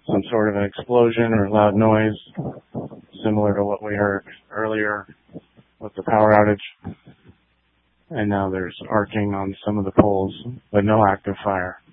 some sort of an explosion or loud noise, similar to what we heard earlier with the power outage. And now there's arcing on some of the poles, but no active fire.